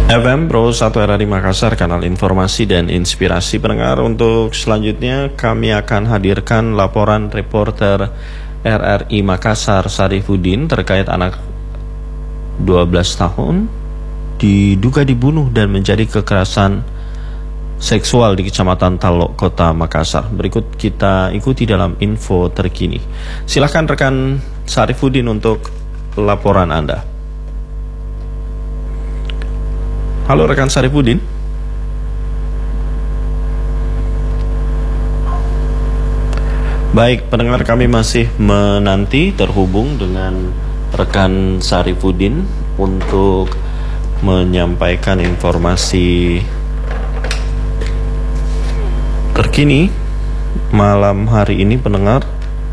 FM Pro 1 RRI Makassar, kanal informasi dan inspirasi pendengar. Untuk selanjutnya kami akan hadirkan laporan reporter RRI Makassar Sarifudin terkait anak 12 tahun diduga dibunuh dan menjadi kekerasan seksual di Kecamatan Talok, Kota Makassar. Berikut kita ikuti dalam info terkini. Silakan rekan Sarifudin untuk laporan Anda. Halo rekan Sarifudin. Baik, pendengar, kami masih menanti terhubung dengan rekan Sarifudin untuk menyampaikan informasi terkini malam hari ini, pendengar.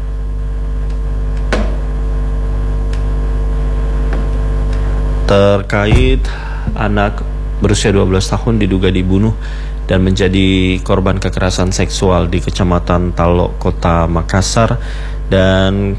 Terkait anak berusia 12 tahun diduga dibunuh dan menjadi korban kekerasan seksual di Kecamatan Talok, Kota Makassar. Dan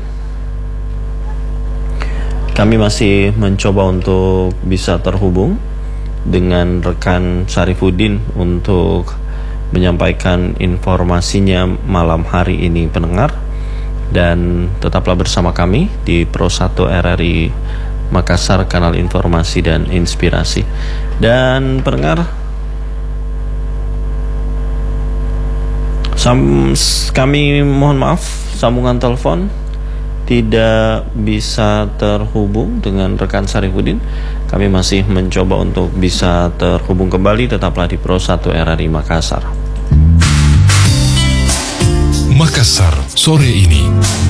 kami masih mencoba untuk bisa terhubung dengan rekan Sarifudin untuk menyampaikan informasinya malam hari ini, pendengar. Dan tetaplah bersama kami di Pro 1 RRI Makassar, kanal informasi dan inspirasi. Dan pendengar, kami mohon maaf, sambungan telepon tidak bisa terhubung dengan rekan Sarifudin. Kami masih mencoba untuk bisa terhubung kembali. Tetaplah di Pro 1 RRI Makassar. Makassar sore ini.